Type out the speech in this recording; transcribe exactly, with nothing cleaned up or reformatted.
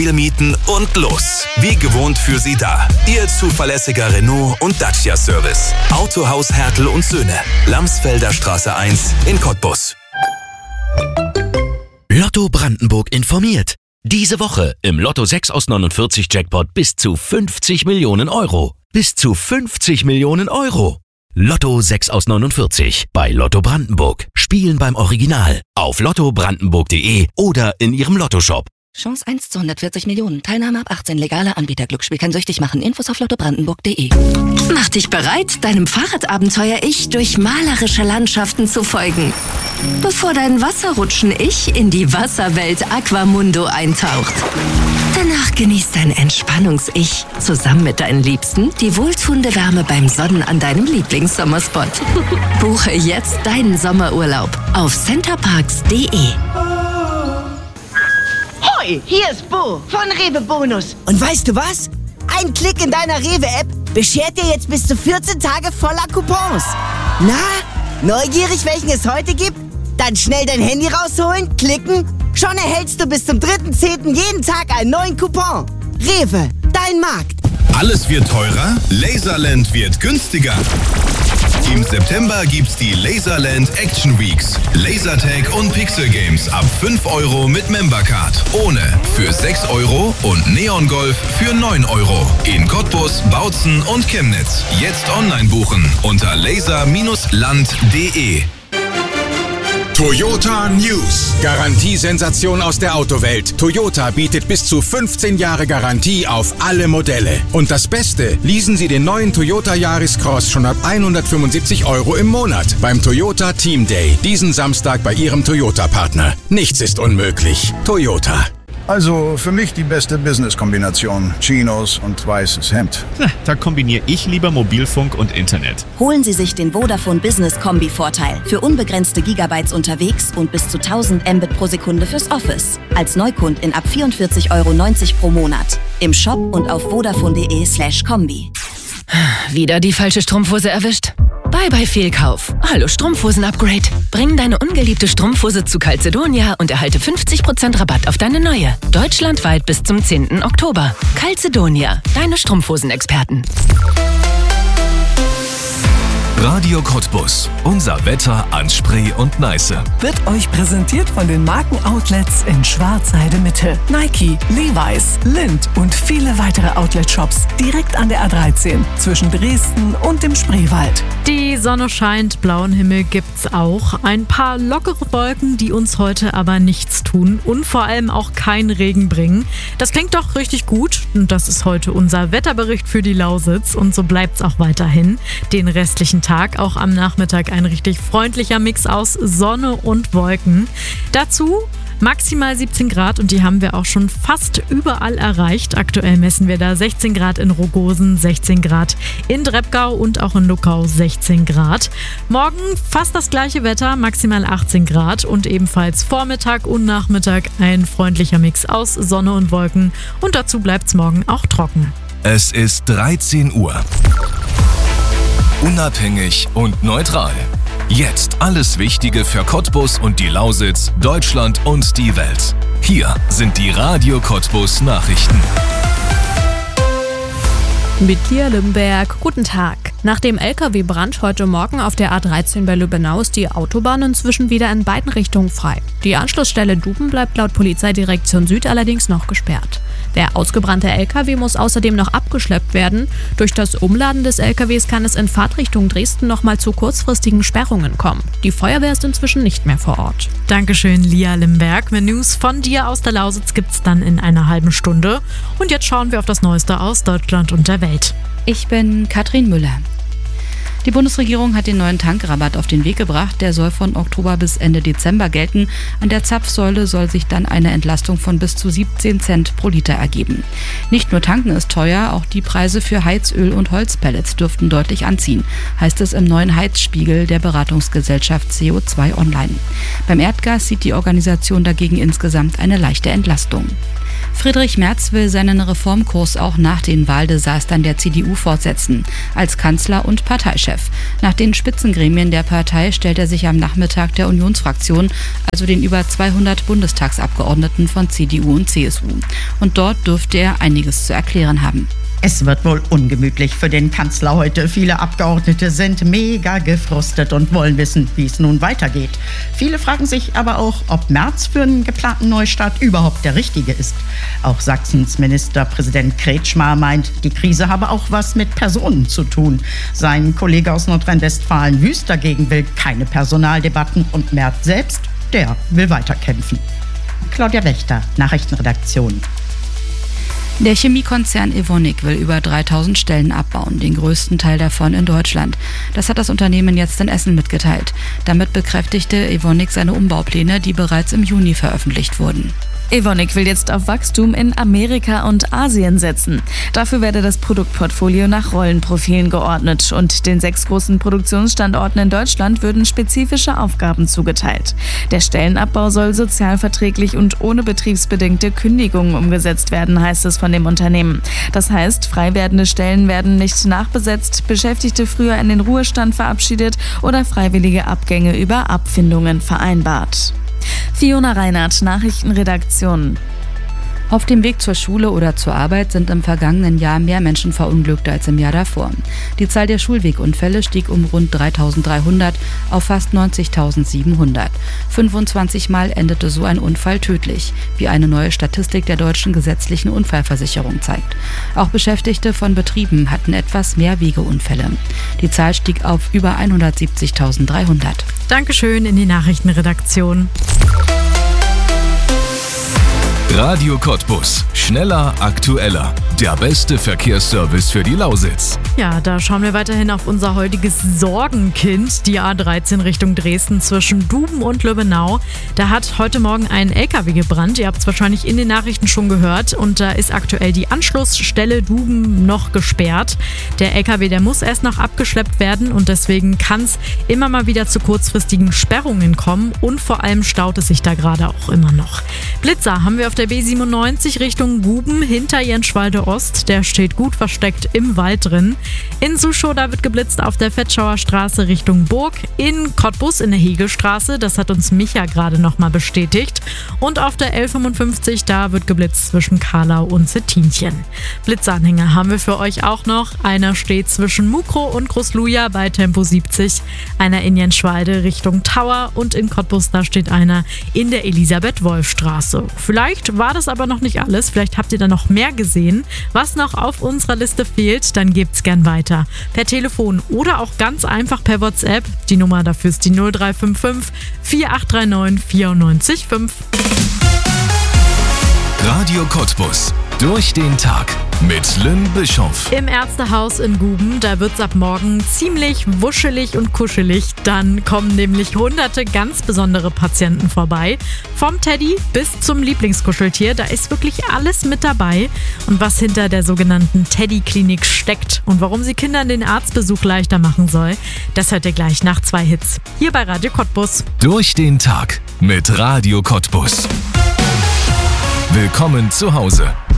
Mieten und los. Wie gewohnt für Sie da. Ihr zuverlässiger Renault und Dacia Service. Autohaus Hertel und Söhne. Lamsfelder Straße eins in Cottbus. Lotto Brandenburg informiert. Diese Woche im Lotto sechs aus neunundvierzig Jackpot bis zu fünfzig Millionen Euro. Bis zu fünfzig Millionen Euro. Lotto sechs aus neunundvierzig bei Lotto Brandenburg. Spielen beim Original. Auf lotto brandenburg punkt de oder in Ihrem Lottoshop. Chance eins zu hundertvierzig Millionen. Teilnahme ab achtzehn. Legaler Anbieter. Glücksspiel kann süchtig machen. Infos auf lotto brandenburg punkt de. Mach dich bereit, deinem Fahrradabenteuer-Ich durch malerische Landschaften zu folgen. Bevor dein Wasserrutschen-Ich in die Wasserwelt Aquamundo eintaucht. Danach genießt dein Entspannungs-Ich zusammen mit deinen Liebsten die wohltuende Wärme beim Sonnen an deinem Lieblingssommerspot. Buche jetzt deinen Sommerurlaub auf centerparks punkt de. Hoi, hier ist Bo von Rewe Bonus. Und weißt du was? Ein Klick in deiner Rewe-App beschert dir jetzt bis zu vierzehn Tage voller Coupons. Na, neugierig, welchen es heute gibt? Dann schnell dein Handy rausholen, klicken. Schon erhältst du bis zum dritten zehnten jeden Tag einen neuen Coupon. Rewe, dein Markt. Alles wird teurer, Laserland wird günstiger. Im September gibt's die Laserland Action Weeks. Lasertag und Pixel Games ab fünf Euro mit Membercard. Ohne für sechs Euro und Neon Golf für neun Euro. In Cottbus, Bautzen und Chemnitz. Jetzt online buchen unter laser Bindestrich land punkt de. Toyota News. Garantiesensation aus der Autowelt. Toyota bietet bis zu fünfzehn Jahre Garantie auf alle Modelle. Und das Beste, leasen Sie den neuen Toyota Yaris Cross schon ab hundertfünfundsiebzig Euro im Monat beim Toyota Team Day. Diesen Samstag bei Ihrem Toyota-Partner. Nichts ist unmöglich. Toyota. Also für mich die beste Business-Kombination. Chinos und weißes Hemd. Da kombiniere ich lieber Mobilfunk und Internet. Holen Sie sich den Vodafone Business Kombi-Vorteil. Für unbegrenzte Gigabytes unterwegs und bis zu tausend Mbit pro Sekunde fürs Office. Als Neukundin ab vierundvierzig Euro neunzig pro Monat. Im Shop und auf vodafone punkt de slash kombi. Wieder die falsche Strumpfhose erwischt? Bye bye Fehlkauf. Hallo Strumpfhosen-Upgrade. Bring deine ungeliebte Strumpfhose zu Calzedonia und erhalte fünfzig Prozent Rabatt auf deine neue. Deutschlandweit bis zum zehnten Oktober. Calzedonia, deine Strumpfhosenexperten. Radio Cottbus. Unser Wetter an Spree und Neiße. Wird euch präsentiert von den Markenoutlets in Schwarzheide Mitte. Nike, Levi's, Lindt und viele weitere Outlet-Shops direkt an der A dreizehn zwischen Dresden und dem Spreewald. Die Sonne scheint, blauen Himmel gibt's auch. Ein paar lockere Wolken, die uns heute aber nichts tun und vor allem auch keinen Regen bringen. Das klingt doch richtig gut und das ist heute unser Wetterbericht für die Lausitz und so bleibt's auch weiterhin. Den restlichen Tag auch am Nachmittag ein richtig freundlicher Mix aus Sonne und Wolken. Dazu maximal siebzehn Grad und die haben wir auch schon fast überall erreicht. Aktuell messen wir da sechzehn Grad in Rogosen, sechzehn Grad in Drepgau und auch in Luckau sechzehn Grad. Morgen fast das gleiche Wetter, maximal achtzehn Grad und ebenfalls Vormittag und Nachmittag ein freundlicher Mix aus Sonne und Wolken und dazu bleibt's morgen auch trocken. Es ist dreizehn Uhr. Unabhängig und neutral. Jetzt alles Wichtige für Cottbus und die Lausitz, Deutschland und die Welt. Hier sind die Radio Cottbus Nachrichten. Mit Lia Limberg, guten Tag. Nach dem L K W-Brand heute Morgen auf der A dreizehn bei Lübbenau ist die Autobahn inzwischen wieder in beiden Richtungen frei. Die Anschlussstelle Duben bleibt laut Polizeidirektion Süd allerdings noch gesperrt. Der ausgebrannte L K W muss außerdem noch abgeschleppt werden. Durch das Umladen des L K Ws kann es in Fahrtrichtung Dresden nochmal zu kurzfristigen Sperrungen kommen. Die Feuerwehr ist inzwischen nicht mehr vor Ort. Dankeschön, Lia Limberg. Mehr News von dir aus der Lausitz gibt's dann in einer halben Stunde. Und jetzt schauen wir auf das Neueste aus Deutschland und der Welt. Ich bin Katrin Müller. Die Bundesregierung hat den neuen Tankrabatt auf den Weg gebracht. Der soll von Oktober bis Ende Dezember gelten. An der Zapfsäule soll sich dann eine Entlastung von bis zu siebzehn Cent pro Liter ergeben. Nicht nur tanken ist teuer, auch die Preise für Heizöl und Holzpellets dürften deutlich anziehen, heißt es im neuen Heizspiegel der Beratungsgesellschaft C O zwei Online. Beim Erdgas sieht die Organisation dagegen insgesamt eine leichte Entlastung. Friedrich Merz will seinen Reformkurs auch nach den Wahldesastern der C D U fortsetzen, als Kanzler und Parteichef. Parteichef. Nach den Spitzengremien der Partei stellt er sich am Nachmittag der Unionsfraktion, also den über zweihundert Bundestagsabgeordneten von C D U und C S U. Und dort dürfte er einiges zu erklären haben. Es wird wohl ungemütlich für den Kanzler heute. Viele Abgeordnete sind mega gefrustet und wollen wissen, wie es nun weitergeht. Viele fragen sich aber auch, ob Merz für einen geplanten Neustart überhaupt der richtige ist. Auch Sachsens Ministerpräsident Kretschmer meint, die Krise habe auch was mit Personen zu tun. Sein Kollege aus Nordrhein-Westfalen Wüst dagegen will keine Personaldebatten und Merz selbst, der will weiterkämpfen. Claudia Wächter, Nachrichtenredaktion. Der Chemiekonzern Evonik will über dreitausend Stellen abbauen, den größten Teil davon in Deutschland. Das hat das Unternehmen jetzt in Essen mitgeteilt. Damit bekräftigte Evonik seine Umbaupläne, die bereits im Juni veröffentlicht wurden. Evonik will jetzt auf Wachstum in Amerika und Asien setzen. Dafür werde das Produktportfolio nach Rollenprofilen geordnet und den sechs großen Produktionsstandorten in Deutschland würden spezifische Aufgaben zugeteilt. Der Stellenabbau soll sozialverträglich und ohne betriebsbedingte Kündigungen umgesetzt werden, heißt es von dem Unternehmen. Das heißt, frei werdende Stellen werden nicht nachbesetzt, Beschäftigte früher in den Ruhestand verabschiedet oder freiwillige Abgänge über Abfindungen vereinbart. Fiona Reinhardt, Nachrichtenredaktion. Auf dem Weg zur Schule oder zur Arbeit sind im vergangenen Jahr mehr Menschen verunglückt als im Jahr davor. Die Zahl der Schulwegunfälle stieg um rund dreitausenddreihundert auf fast neunzigtausendsiebenhundert. fünfundzwanzig Mal endete so ein Unfall tödlich, wie eine neue Statistik der deutschen gesetzlichen Unfallversicherung zeigt. Auch Beschäftigte von Betrieben hatten etwas mehr Wegeunfälle. Die Zahl stieg auf über hundertsiebzigtausenddreihundert. Dankeschön in die Nachrichtenredaktion. Radio Cottbus. Schneller, aktueller. Der beste Verkehrsservice für die Lausitz. Ja, da schauen wir weiterhin auf unser heutiges Sorgenkind, die A dreizehn Richtung Dresden zwischen Duben und Lübbenau. Da hat heute Morgen ein L K W gebrannt. Ihr habt es wahrscheinlich in den Nachrichten schon gehört. Und da ist aktuell die Anschlussstelle Duben noch gesperrt. Der L K W, der muss erst noch abgeschleppt werden und deswegen kann es immer mal wieder zu kurzfristigen Sperrungen kommen. Und vor allem staut es sich da gerade auch immer noch. Blitzer haben wir auf der B siebenundneunzig Richtung Guben hinter Jenschwalde Ost. Der steht gut versteckt im Wald drin. In Suschow, da wird geblitzt auf der Fetschauer Straße Richtung Burg. In Cottbus in der Hegelstraße, das hat uns Micha gerade nochmal bestätigt. Und auf der L fünfundfünfzig, da wird geblitzt zwischen Karlau und Stettinchen. Blitzanhänger haben wir für euch auch noch. Einer steht zwischen Mukro und Großluja bei Tempo siebzig. Einer in Jenschwalde Richtung Tower und in Cottbus, da steht einer in der Elisabeth-Wolf-Straße. Vielleicht war das aber noch nicht alles. Vielleicht habt ihr da noch mehr gesehen. Was noch auf unserer Liste fehlt, dann gebt's gern weiter. Per Telefon oder auch ganz einfach per WhatsApp. Die Nummer dafür ist die null drei fünf fünf, vier acht drei neun, vier neun fünf. Radio Cottbus. Durch den Tag mit Lynn Bischoff. Im Ärztehaus in Guben, da wird's ab morgen ziemlich wuschelig und kuschelig. Dann kommen nämlich hunderte ganz besondere Patienten vorbei. Vom Teddy bis zum Lieblingskuscheltier, da ist wirklich alles mit dabei. Und was hinter der sogenannten Teddy-Klinik steckt und warum sie Kindern den Arztbesuch leichter machen soll, das hört ihr gleich nach zwei Hits. Hier bei Radio Cottbus. Durch den Tag mit Radio Cottbus. Willkommen zu Hause.